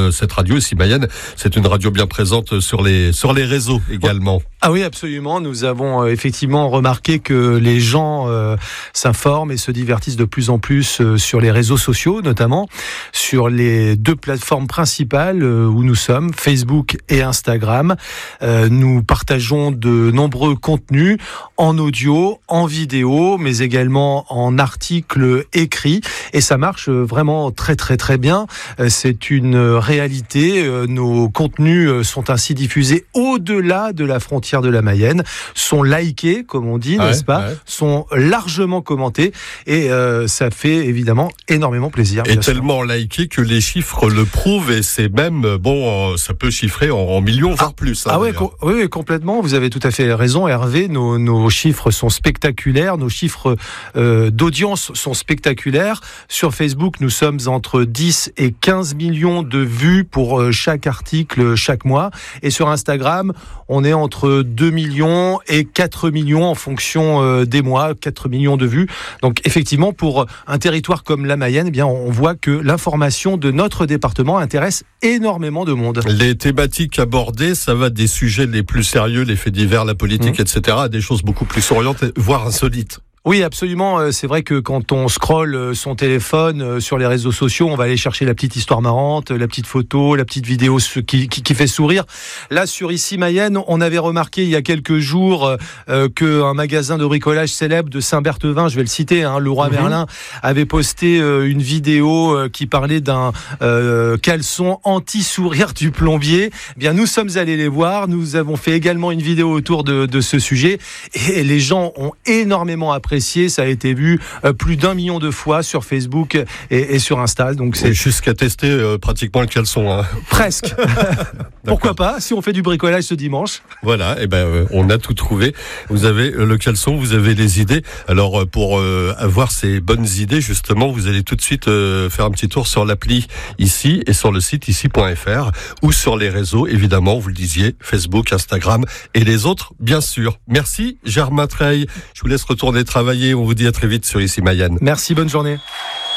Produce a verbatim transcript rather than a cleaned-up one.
euh, cette radio ici Mayenne. C'est une radio bien présente sur les sur les réseaux également. Ah oui, absolument. Nous avons euh, effectivement remarqué que les gens euh, s'informent et se divertissent de plus en plus euh, sur les réseaux sociaux, notamment sur les deux plateformes principales euh, où nous sommes, Facebook et Instagram. Euh, nous partageons de nombreux contenus en audio, en vidéo, mais également en articles écrits. Et ça marche vraiment très très très bien. Euh, c'est une réalité. Euh, nos contenus sont ainsi diffusés au-delà de la frontière de la Mayenne, sont likés, comme on dit, ouais, n'est-ce pas, ouais. sont largement commentés et euh, ça fait évidemment énormément plaisir. Et tellement likés que les chiffres le prouvent et c'est même, bon, ça peut chiffrer en, en millions, voire ah, plus. Hein, ah ouais, co- oui, complètement, vous avez tout à fait raison, Hervé, nos, nos chiffres sont spectaculaires, nos chiffres euh, d'audience sont spectaculaires. Sur Facebook, nous sommes entre dix et quinze millions de vues pour euh, chaque article, chaque mois. Et sur Instagram, on est entre deux millions et quatre millions en fonction euh, des mois, quatre millions de vues. Donc effectivement, pour un territoire comme la Mayenne, eh bien, on voit que l'information de notre département intéresse énormément de monde. Les thématiques abordées, ça va des sujets les plus sérieux, les faits divers, la politique, mmh. et cetera, à des choses beaucoup plus orientées, voire insolites. Oui, absolument. C'est vrai que quand on scrolle son téléphone sur les réseaux sociaux, on va aller chercher la petite histoire marrante, la petite photo, la petite vidéo qui, qui, qui fait sourire. Là, sur Ici Mayenne, on avait remarqué il y a quelques jours euh, qu'un magasin de bricolage célèbre de Saint-Berthevin, je vais le citer, hein, Leroy mmh. Merlin, avait posté euh, une vidéo euh, qui parlait d'un euh, caleçon anti-sourire du plombier. Eh bien, nous sommes allés les voir. Nous avons fait également une vidéo autour de, de ce sujet et les gens ont énormément apprécié. Ça a été vu euh, plus d'un million de fois sur Facebook et, et sur Insta. Donc c'est jusqu'à tester euh, pratiquement le caleçon. Hein. Presque. Pourquoi pas, si on fait du bricolage ce dimanche. Voilà, et ben euh, on a tout trouvé. Vous avez euh, le caleçon, vous avez les idées. Alors euh, pour euh, avoir ces bonnes idées, justement, vous allez tout de suite euh, faire un petit tour sur l'appli ici et sur le site ici point f r ou sur les réseaux, évidemment, vous le disiez, Facebook, Instagram et les autres, bien sûr. Merci Germain Treille. Je vous laisse retourner travailler. On vous dit à très vite sur Ici Mayenne. Merci, bonne journée.